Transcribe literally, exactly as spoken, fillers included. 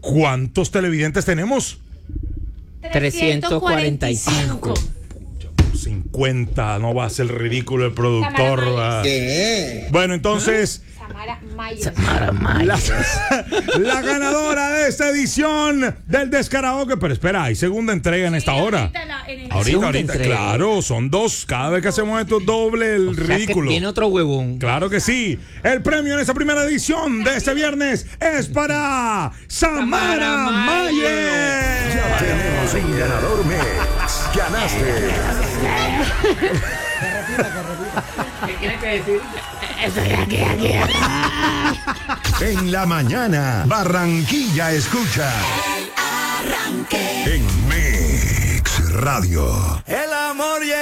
¿Cuántos televidentes tenemos? trescientos cuarenta y cinco. cincuenta, no va a ser ridículo el productor. Samara ¿Qué? Bueno, entonces, Samara Mayer. Samara Mayer. la, la ganadora de esta edición del Descaraoke, pero espera, hay segunda entrega en esta hora. Ahorita, la- en el- Ahorita, Segunda ahorita, entrega. claro, son dos. Cada vez que hacemos esto, doble el O sea, que ridículo. tiene otro huevón. Claro que sí. El premio en esta primera edición de este viernes es para Samara Samara Mayer. Ya tenemos un ganador mes. Ganaste. ¿Qué tiene que decir? En la mañana, Barranquilla escucha. En Mix Radio. El amor